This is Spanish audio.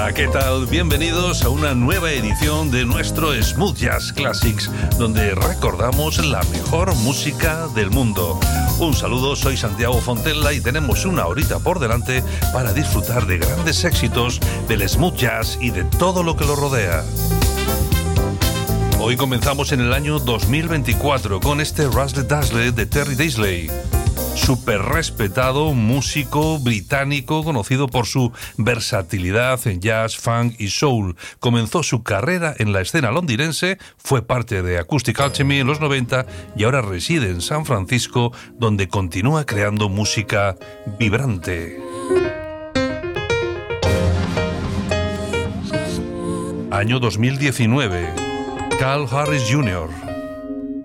Hola, ¿qué tal? Bienvenidos a una nueva edición de nuestro Smooth Jazz Classics, donde recordamos la mejor música del mundo. Un saludo, soy Santiago Fontella y tenemos una horita por delante para disfrutar de grandes éxitos del smooth jazz y de todo lo que lo rodea. Hoy comenzamos en el año 2024 con este Razzle Dazzle de Terry Daisley. Súper respetado músico británico conocido por su versatilidad en jazz, funk y soul. Comenzó su carrera en la escena londinense, fue parte de Acoustic Alchemy en los 90 y ahora reside en San Francisco, donde continúa creando música vibrante. Año 2019. Carl Harris Jr.